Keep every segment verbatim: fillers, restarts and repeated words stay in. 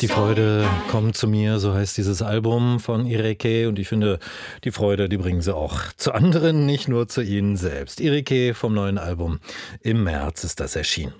Die Freude kommt zu mir, so heißt dieses Album von Ireke. Und ich finde, die Freude, die bringen sie auch zu anderen, nicht nur zu ihnen selbst. Ireke vom neuen Album. Im März ist das erschienen.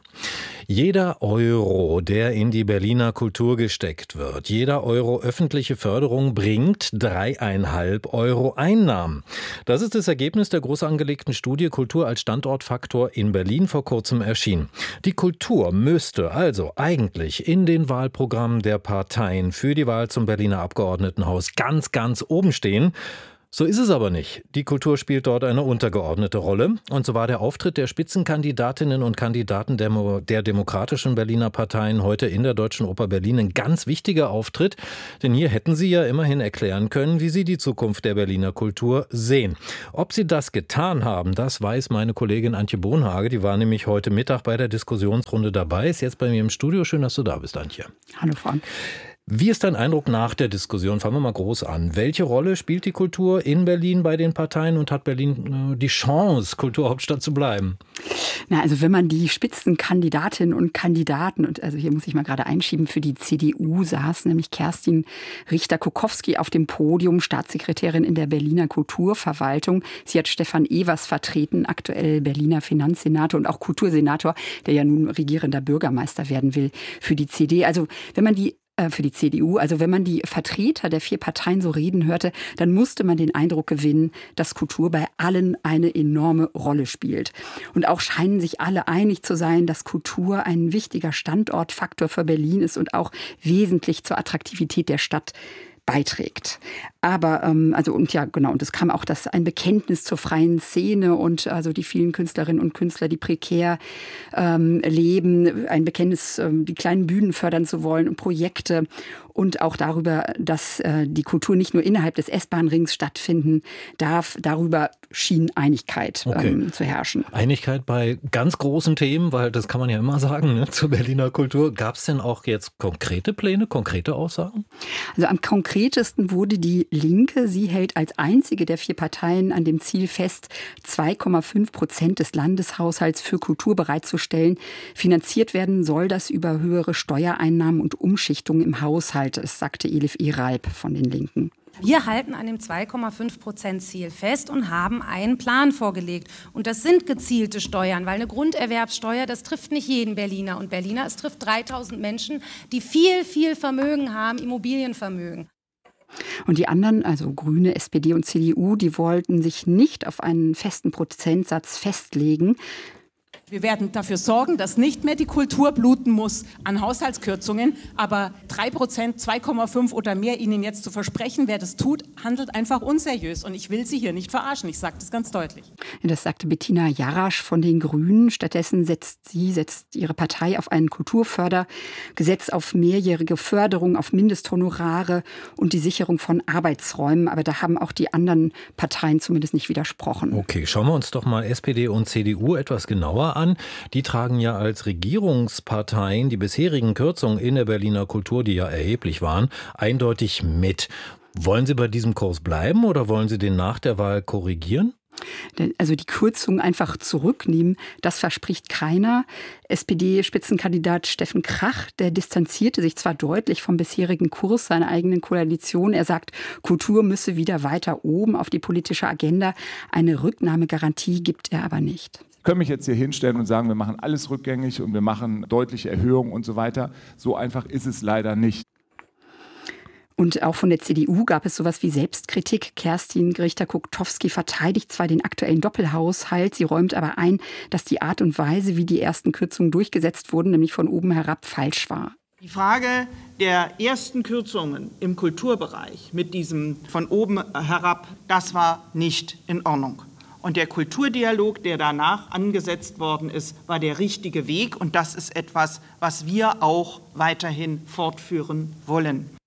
Jeder Euro, der in die Berliner Kultur gesteckt wird, jeder Euro öffentliche Förderung bringt dreieinhalb Euro Einnahmen. Das ist das Ergebnis der groß angelegten Studie Kultur als Standortfaktor in Berlin vor kurzem erschienen. Die Kultur müsste also eigentlich in den Wahlprogrammen der Parteien für die Wahl zum Berliner Abgeordnetenhaus ganz, ganz oben stehen. So ist es aber nicht. Die Kultur spielt dort eine untergeordnete Rolle. Und so war der Auftritt der Spitzenkandidatinnen und Kandidaten der, der demokratischen Berliner Parteien heute in der Deutschen Oper Berlin ein ganz wichtiger Auftritt. Denn hier hätten sie ja immerhin erklären können, wie sie die Zukunft der Berliner Kultur sehen. Ob sie das getan haben, das weiß meine Kollegin Antje Bohnhage. Die war nämlich heute Mittag bei der Diskussionsrunde dabei. Ist jetzt bei mir im Studio. Schön, dass du da bist, Antje. Hallo, Frank. Wie ist dein Eindruck nach der Diskussion? Fangen wir mal groß an. Welche Rolle spielt die Kultur in Berlin bei den Parteien und hat Berlin äh, die Chance, Kulturhauptstadt zu bleiben? Na, also wenn man die Spitzenkandidatinnen und Kandidaten, und also hier muss ich mal gerade einschieben, für die C D U saß nämlich Kerstin Richter-Kukowski auf dem Podium, Staatssekretärin in der Berliner Kulturverwaltung. Sie hat Stefan Evers vertreten, aktuell Berliner Finanzsenator und auch Kultursenator, der ja nun regierender Bürgermeister werden will für die C D. Also wenn man die für die C D U. Also wenn man die Vertreter der vier Parteien so reden hörte, dann musste man den Eindruck gewinnen, dass Kultur bei allen eine enorme Rolle spielt. Und auch scheinen sich alle einig zu sein, dass Kultur ein wichtiger Standortfaktor für Berlin ist und auch wesentlich zur Attraktivität der Stadt beiträgt. Aber, ähm, also, und ja, genau, und es kam auch das, ein Bekenntnis zur freien Szene und also die vielen Künstlerinnen und Künstler, die prekär ähm, leben, ein Bekenntnis, ähm, die kleinen Bühnen fördern zu wollen und Projekte und auch darüber, dass äh, die Kultur nicht nur innerhalb des S-Bahn-Rings stattfinden darf. Darüber schien Einigkeit okay. ähm, zu herrschen. Einigkeit bei ganz großen Themen, weil das kann man ja immer sagen, ne, zur Berliner Kultur. Gab es denn auch jetzt konkrete Pläne, konkrete Aussagen? Also am konkretesten wurde die Linke. Sie hält als einzige der vier Parteien an dem Ziel fest, zwei Komma fünf Prozent des Landeshaushalts für Kultur bereitzustellen. Finanziert werden soll das über höhere Steuereinnahmen und Umschichtungen im Haushalt, das sagte Elif Ereib von den Linken. Wir halten an dem zwei Komma fünf Prozent Ziel fest und haben einen Plan vorgelegt. Und das sind gezielte Steuern, weil eine Grunderwerbssteuer, das trifft nicht jeden Berliner und Berliner. Es trifft dreitausend Menschen, die viel, viel Vermögen haben, Immobilienvermögen. Und die anderen, also Grüne, S P D und C D U, die wollten sich nicht auf einen festen Prozentsatz festlegen. Wir werden dafür sorgen, dass nicht mehr die Kultur bluten muss an Haushaltskürzungen. Aber drei Prozent, zwei Komma fünf oder mehr Ihnen jetzt zu versprechen, wer das tut, handelt einfach unseriös. Und ich will Sie hier nicht verarschen. Ich sage das ganz deutlich. Das sagte Bettina Jarasch von den Grünen. Stattdessen setzt sie, setzt ihre Partei auf ein Kulturfördergesetz, auf mehrjährige Förderung, auf Mindesthonorare und die Sicherung von Arbeitsräumen. Aber da haben auch die anderen Parteien zumindest nicht widersprochen. Okay, schauen wir uns doch mal S P D und C D U etwas genauer an. An. Die tragen ja als Regierungsparteien die bisherigen Kürzungen in der Berliner Kultur, die ja erheblich waren, eindeutig mit. Wollen Sie bei diesem Kurs bleiben oder wollen Sie den nach der Wahl korrigieren? Also die Kürzungen einfach zurücknehmen, das verspricht keiner. S P D-Spitzenkandidat Steffen Krach, der distanzierte sich zwar deutlich vom bisherigen Kurs seiner eigenen Koalition. Er sagt, Kultur müsse wieder weiter oben auf die politische Agenda. Eine Rücknahmegarantie gibt er aber nicht. Ich kann mich jetzt hier hinstellen und sagen, wir machen alles rückgängig und wir machen deutliche Erhöhungen und so weiter. So einfach ist es leider nicht. Und auch von der C D U gab es sowas wie Selbstkritik. Kerstin Richter-Kukowski verteidigt zwar den aktuellen Doppelhaushalt, sie räumt aber ein, dass die Art und Weise, wie die ersten Kürzungen durchgesetzt wurden, nämlich von oben herab, falsch war. Die Frage der ersten Kürzungen im Kulturbereich mit diesem von oben herab, das war nicht in Ordnung. Und der Kulturdialog, der danach angesetzt worden ist, war der richtige Weg. Und das ist etwas, was wir auch weiterhin fortführen wollen.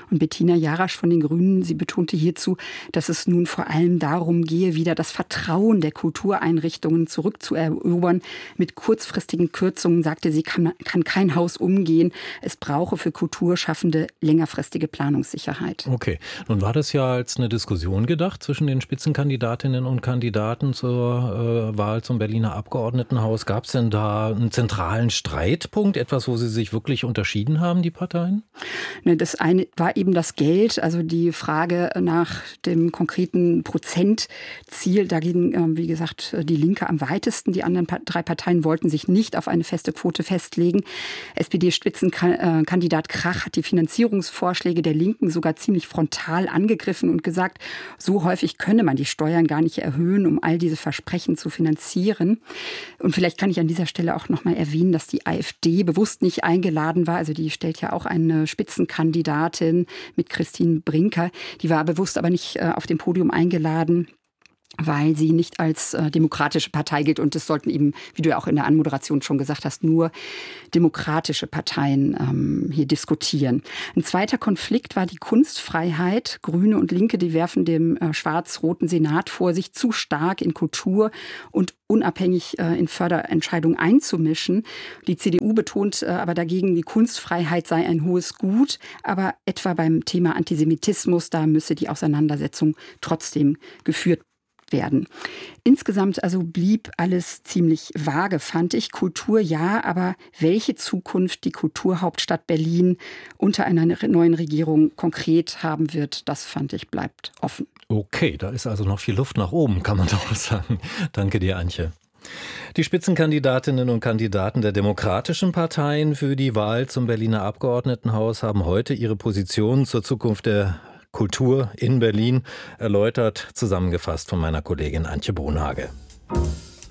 Und Bettina Jarasch von den Grünen, sie betonte hierzu, dass es nun vor allem darum gehe, wieder das Vertrauen der Kultureinrichtungen zurückzuerobern. Mit kurzfristigen Kürzungen, sagte sie, kann, kann kein Haus umgehen. Es brauche für Kulturschaffende längerfristige Planungssicherheit. Okay, nun war das ja als eine Diskussion gedacht zwischen den Spitzenkandidatinnen und Kandidaten zur äh, Wahl zum Berliner Abgeordnetenhaus. Gab es denn da einen zentralen Streitpunkt, etwas, wo sie sich wirklich unterschieden haben, die Parteien? Das eine war eben das Geld, also die Frage nach dem konkreten Prozentziel. Da ging, wie gesagt, die Linke am weitesten. Die anderen drei Parteien wollten sich nicht auf eine feste Quote festlegen. S P D-Spitzenkandidat Krach hat die Finanzierungsvorschläge der Linken sogar ziemlich frontal angegriffen und gesagt, so häufig könne man die Steuern gar nicht erhöhen, um all diese Versprechen zu finanzieren. Und vielleicht kann ich an dieser Stelle auch noch mal erwähnen, dass die AfD bewusst nicht eingeladen war. Also die stellt ja auch eine Spitzenkandidatin mit Christine Brinker. Die war bewusst aber nicht äh, auf dem Podium eingeladen, weil sie nicht als äh, demokratische Partei gilt. Und es sollten eben, wie du ja auch in der Anmoderation schon gesagt hast, nur demokratische Parteien ähm, hier diskutieren. Ein zweiter Konflikt war die Kunstfreiheit. Grüne und Linke, die werfen dem äh, schwarz-roten Senat vor, sich zu stark in Kultur und unabhängig äh, in Förderentscheidungen einzumischen. Die C D U betont äh, aber dagegen, die Kunstfreiheit sei ein hohes Gut. Aber etwa beim Thema Antisemitismus, da müsse die Auseinandersetzung trotzdem geführt werden. Insgesamt also blieb alles ziemlich vage, fand ich. Kultur ja, aber welche Zukunft die Kulturhauptstadt Berlin unter einer neuen Regierung konkret haben wird, das fand ich, bleibt offen. Okay, da ist also noch viel Luft nach oben, kann man doch sagen. Danke dir, Antje. Die Spitzenkandidatinnen und Kandidaten der demokratischen Parteien für die Wahl zum Berliner Abgeordnetenhaus haben heute ihre Positionen zur Zukunft der Kultur in Berlin erläutert, zusammengefasst von meiner Kollegin Antje Brunhage.